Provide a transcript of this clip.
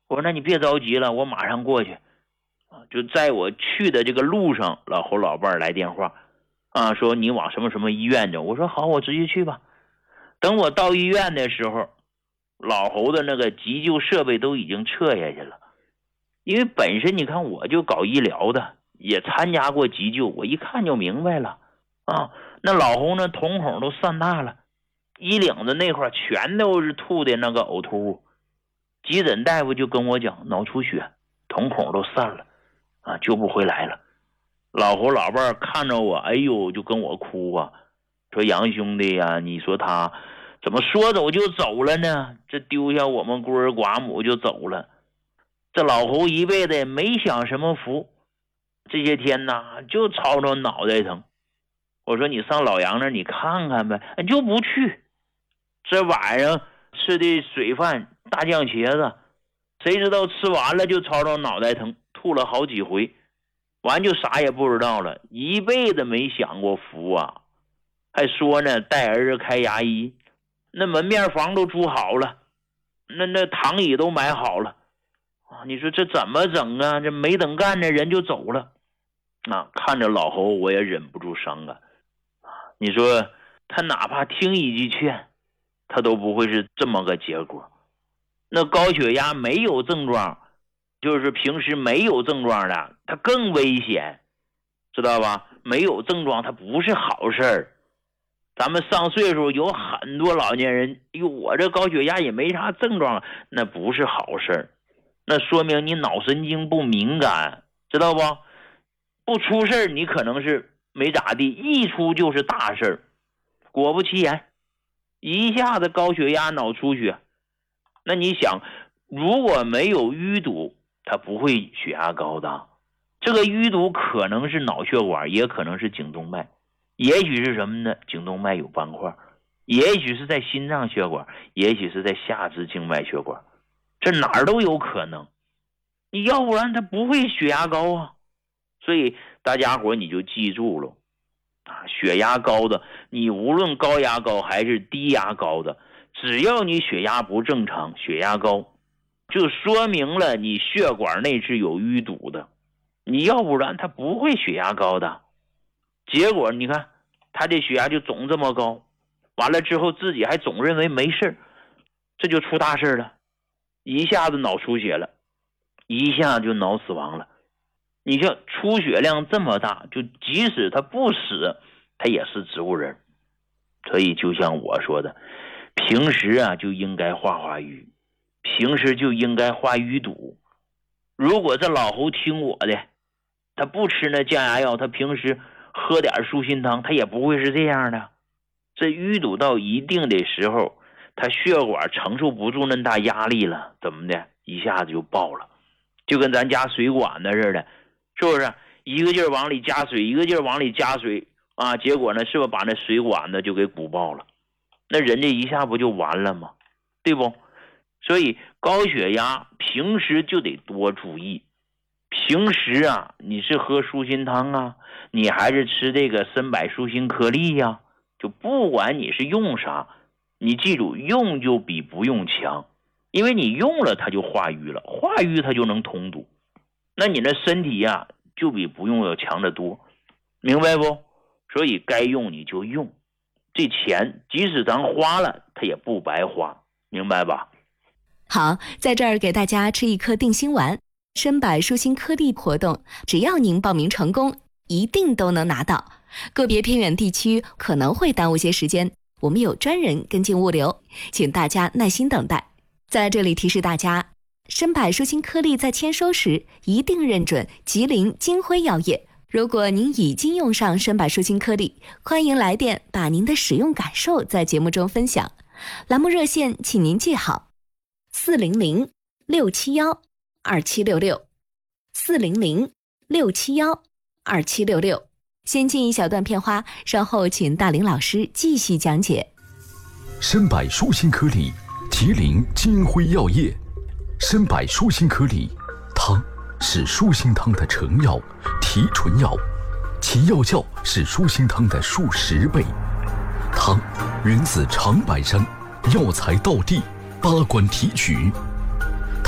我说那你别着急了，我马上过去。就在我去的这个路上，老侯老伴来电话说你往什么什么医院走。我说好，我直接去吧。等我到医院的时候，老侯的那个急救设备都已经撤下去了。因为本身你看我就搞医疗的，也参加过急救，我一看就明白了那老侯呢瞳孔都散大了，衣领子那块全都是吐的那个呕吐物。急诊大夫就跟我讲脑出血，瞳孔都散了救不回来了。老侯老伴看着我，哎呦就跟我哭说杨兄弟呀，你说他怎么说走就走了呢？这丢下我们孤儿寡母就走了。这老侯一辈子也没享什么福，这些天呢就吵着脑袋疼。我说你上老杨那儿你看看呗，就不去。这晚上吃的水饭大酱茄子，谁知道吃完了就吵着脑袋疼，吐了好几回，完就啥也不知道了，一辈子没享过福还说呢带儿子开牙医，那门面房都租好了，那躺椅都买好了你说这怎么整啊？这没等干呢人就走了看着老侯我也忍不住伤感你说他哪怕听一句劝，他都不会是这么个结果。那高血压没有症状，就是平时没有症状的，他更危险，知道吧？没有症状他不是好事儿。咱们上岁数有很多老年人，我这高血压也没啥症状，那不是好事儿，那说明你脑神经不敏感，知道不？不出事儿你可能是没咋地，一出就是大事儿。果不其然，一下子高血压脑出血。那你想，如果没有淤堵，它不会血压高的。这个淤堵可能是脑血管，也可能是颈动脉，也许是什么呢？颈动脉有斑块，也许是在心脏血管，也许是在下肢静脉血管，这哪儿都有可能。你要不然它不会血压高所以大家伙你就记住了血压高的，你无论高压高还是低压高的，只要你血压不正常，血压高，就说明了你血管内是有淤堵的，你要不然它不会血压高的。结果你看他这血压就总这么高，完了之后自己还总认为没事，这就出大事了，一下子脑出血了，一下就脑死亡了。你像出血量这么大，就即使他不死，他也是植物人。所以就像我说的，平时就应该化瘀，平时就应该化淤堵。如果这老侯听我的，他不吃那降压药，他平时喝点舒心汤，他也不会是这样的。这淤堵到一定的时候，他血管承受不住那大压力了，怎么的，一下子就爆了，就跟咱家水管子似的，是不是？一个劲儿往里加水，一个劲儿往里加水结果呢，是不是把那水管子就给鼓爆了？那人家一下不就完了吗？对不？所以高血压平时就得多注意。平时你是喝舒心汤你还是吃这个参柏舒心颗粒就不管你是用啥，你记住，用就比不用强。因为你用了它就化瘀了，化瘀它就能通堵，那你那身体就比不用要强得多，明白不？所以该用你就用，这钱即使咱花了它也不白花，明白吧？ 好，在这儿给大家吃一颗定心丸，参柏舒心颗粒活动，只要您报名成功，一定都能拿到。个别偏远地区可能会耽误些时间，我们有专人跟进物流，请大家耐心等待。在这里提示大家，参柏舒心颗粒在签收时一定认准吉林金辉药业。如果您已经用上参柏舒心颗粒，欢迎来电把您的使用感受在节目中分享。栏目热线请您记好400-671-2766 400-671-2766。先进一小段片花，稍后请大林老师继续讲解。 参柏舒心颗粒，吉林金辉药业。参柏舒心颗粒，汤是舒心汤的成药、提纯药，其药效是舒心汤的数10倍。汤源自长白山，药材道地，拔管提取，